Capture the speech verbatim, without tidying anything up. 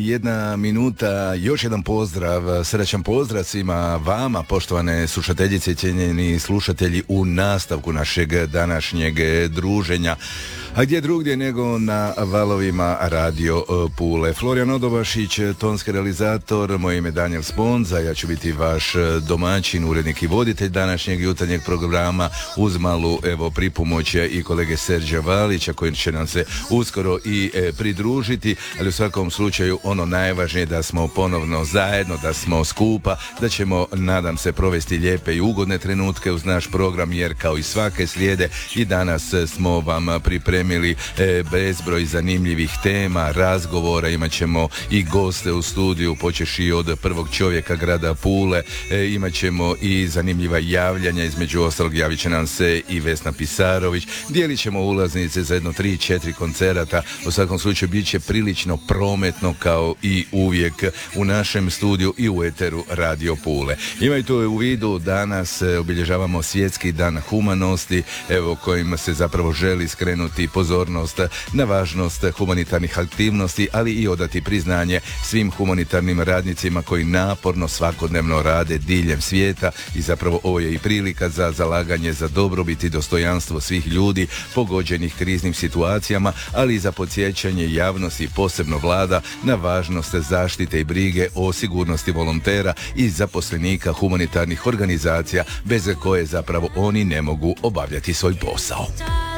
i jedna minuta, još jedan pozdrav, srećan pozdrav svima vama, poštovane slušateljice i cijenjeni slušatelji u nastavku našeg današnjeg druženja. A gdje drugdje nego na valovima Radio Pule. Florijan Odobašić, tonski realizator, moje ime Daniel Sponza, ja ću biti vaš domaćin, urednik i voditelj današnjeg jutarnjeg programa uz malu evo pripomoć i kolege Serđa Valića koji će nam se uskoro i e, pridružiti, ali u svakom slučaju ono najvažnije da smo ponovno zajedno, da smo skupa, da ćemo nadam se provesti lijepe i ugodne trenutke uz naš program, jer kao i svake srijede i danas smo vam pripremili E, bezbroj zanimljivih tema, razgovora, imat ćemo i goste u studiju, počeši od prvog čovjeka grada Pule, e, imat ćemo i zanimljiva javljanja, između ostalog javit će nam se i Vesna Pisarović, dijelit ćemo ulaznice za jedno tri četiri koncerata, u svakom slučaju bit će prilično prometno kao i uvijek u našem studiju i u eteru Radio Pule. Imajte u vidu, danas obilježavamo Svjetski dan humanosti, evo kojim se zapravo želi skrenuti pozornost na važnost humanitarnih aktivnosti, ali i odati priznanje svim humanitarnim radnicima koji naporno svakodnevno rade diljem svijeta i zapravo ovo je i prilika za zalaganje za dobrobit i dostojanstvo svih ljudi pogođenih kriznim situacijama, ali i za podsjećanje javnosti, posebno vlada, na važnost zaštite i brige o sigurnosti volontera i zaposlenika humanitarnih organizacija bez koje zapravo oni ne mogu obavljati svoj posao.